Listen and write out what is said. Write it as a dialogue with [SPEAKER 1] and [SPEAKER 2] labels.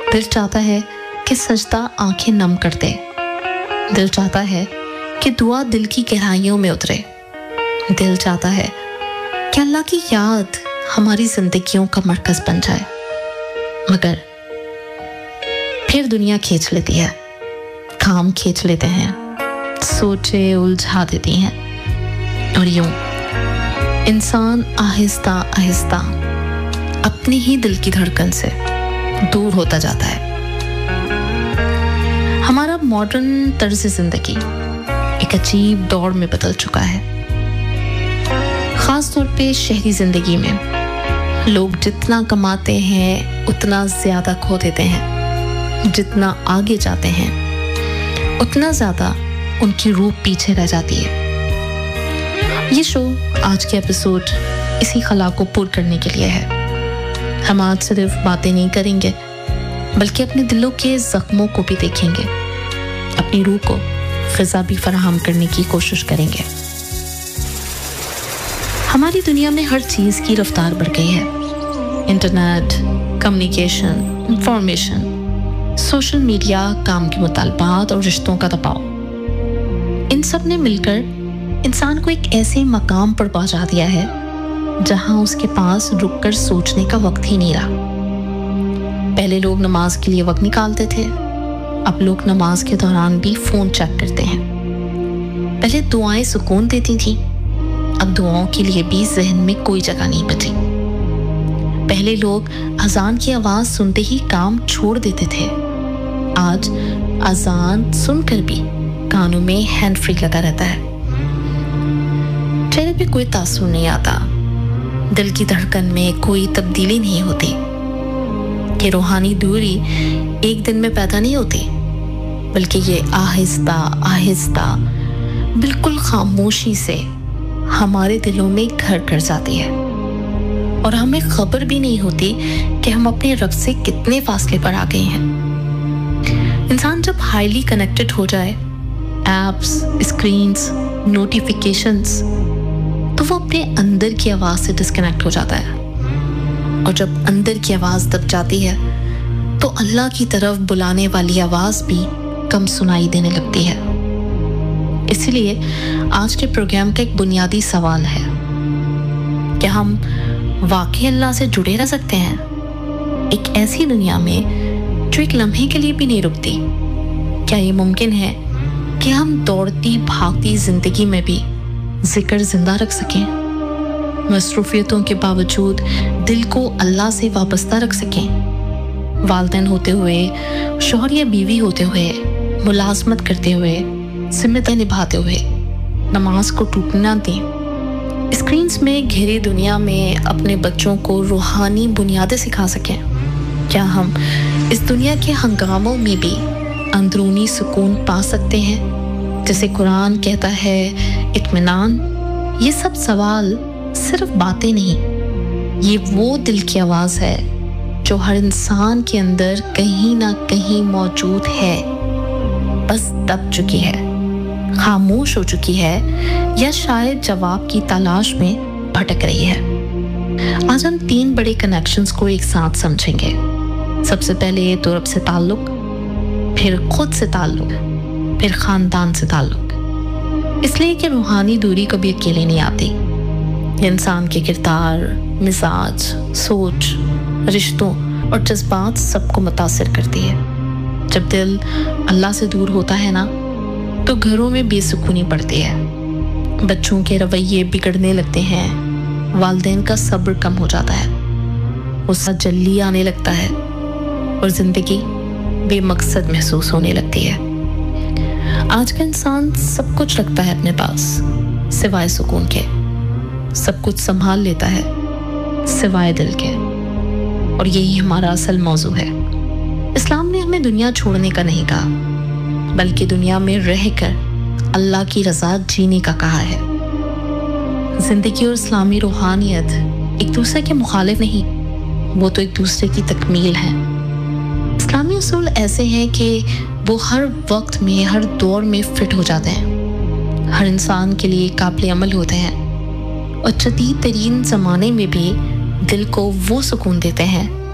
[SPEAKER 1] دل چاہتا ہے کہ سجدہ آنکھیں نم کر دے. دل چاہتا ہے کہ دعا دل کی گہرائیوں میں اترے. دل چاہتا ہے کہ اللہ کی یاد ہماری زندگیوں کا مرکز بن جائے. مگر پھر دنیا کھینچ لیتی ہے, کام کھینچ لیتے ہیں, سوچے الجھا دیتی ہیں, اور یوں انسان آہستہ آہستہ اپنی ہی دل کی دھڑکن سے دور ہوتا جاتا ہے. ہمارا ماڈرن طرز زندگی ایک عجیب دور میں بدل چکا ہے. خاص طور پہ شہری زندگی میں لوگ جتنا کماتے ہیں اتنا زیادہ کھو دیتے ہیں. جتنا آگے جاتے ہیں اتنا زیادہ ان کی روح پیچھے رہ جاتی ہے. یہ شو آج کے ایپیسوڈ اسی خلا کو پور کرنے کے لیے ہے. ہم آج صرف باتیں نہیں کریں گے بلکہ اپنے دلوں کے زخموں کو بھی دیکھیں گے, اپنی روح کو غذا بھی فراہم کرنے کی کوشش کریں گے. ہماری دنیا میں ہر چیز کی رفتار بڑھ گئی ہے. Internet, communication, information, social media, کام کے مطالبات اور رشتوں کا دباؤ, ان سب نے مل کر انسان کو ایک ایسے مقام پر پہنچا دیا ہے جہاں اس کے پاس رک کر سوچنے کا وقت ہی نہیں رہا. پہلے لوگ نماز کے لیے وقت نکالتے تھے, اب لوگ نماز کے دوران بھی فون چیک کرتے ہیں. پہلے دعائیں سکون دیتی تھیں, اب دعاؤں کے لیے بھی ذہن میں کوئی جگہ نہیں بچی. پہلے لوگ اذان کی آواز سنتے ہی کام چھوڑ دیتے تھے, آج اذان سن کر بھی کانوں میں ہینڈ فری لگا رہتا ہے. چہرے پہ کوئی تاثر نہیں آتا, دل کی دھڑکن میں کوئی تبدیلی نہیں ہوتی. کہ روحانی دوری ایک دن میں پیدا نہیں ہوتی بلکہ یہ آہستہ آہستہ بالکل خاموشی سے ہمارے دلوں میں گھر کر جاتی ہے, اور ہمیں خبر بھی نہیں ہوتی کہ ہم اپنے رب سے کتنے فاصلے پر آ گئے ہیں. انسان جب ہائیلی کنیکٹڈ ہو جائے, ایپس, اسکرینز, نوٹیفیکیشنز, تو وہ اپنے اندر کی آواز سے ڈسکنیکٹ ہو جاتا ہے. اور جب اندر کی آواز دب جاتی ہے تو اللہ کی طرف بلانے والی آواز بھی کم سنائی دینے لگتی ہے. اسی لیے آج کے پروگرام کا ایک بنیادی سوال ہے, کیا ہم واقعی اللہ سے جڑے رہ سکتے ہیں ایک ایسی دنیا میں جو ایک لمحے کے لیے بھی نہیں رکتی؟ کیا یہ ممکن ہے کہ ہم دوڑتی بھاگتی زندگی میں بھی ذکر زندہ رکھ سکیں, مصروفیتوں کے باوجود دل کو اللہ سے وابستہ رکھ سکیں, والدین ہوتے ہوئے, شوہر یا بیوی ہوتے ہوئے, ملازمت کرتے ہوئے, ذمہ داری نبھاتے ہوئے نماز کو ٹوٹنے نہ دیں, اسکرینز میں گھری دنیا میں اپنے بچوں کو روحانی بنیادیں سکھا سکیں؟ کیا ہم اس دنیا کے ہنگاموں میں بھی اندرونی سکون پا سکتے ہیں جیسے قرآن کہتا ہے اطمینان؟ یہ سب سوال صرف باتیں نہیں, یہ وہ دل کی آواز ہے جو ہر انسان کے اندر کہیں نہ کہیں موجود ہے, بس دب چکی ہے, خاموش ہو چکی ہے, یا شاید جواب کی تلاش میں بھٹک رہی ہے. آج ہم 3 بڑے کنیکشنز کو ایک ساتھ سمجھیں گے. سب سے پہلے تو رب سے تعلق, پھر خود سے تعلق, پھر خاندان سے تعلق. اس لیے کہ روحانی دوری کبھی اکیلے نہیں آتی. انسان کے کردار, مزاج, سوچ, رشتوں اور جذبات سب کو متاثر کرتی ہے. جب دل اللہ سے دور ہوتا ہے نا تو گھروں میں بے سکونی پڑتی ہے, بچوں کے رویے بگڑنے لگتے ہیں, والدین کا صبر کم ہو جاتا ہے, غصہ جلدی آنے لگتا ہے, اور زندگی بے مقصد محسوس ہونے لگتی ہے. آج کا انسان سب کچھ رکھتا ہے اپنے پاس سوائے سکون کے, سب کچھ سنبھال لیتا ہے سوائے دل کے, اور یہی ہمارا اصل موضوع ہے. اسلام نے ہمیں دنیا چھوڑنے کا نہیں کہا بلکہ دنیا میں رہ کر اللہ کی رضا جینے کا کہا ہے. زندگی اور اسلامی روحانیت ایک دوسرے کے مخالف نہیں, وہ تو ایک دوسرے کی تکمیل ہے. اسلامی اصول ایسے ہیں کہ وہ ہر وقت میں, ہر دور میں فٹ ہو جاتے ہیں, ہر انسان کے لیے قابل عمل ہوتے ہیں, اور جدید ترین زمانے میں بھی دل کو وہ سکون دیتے ہیں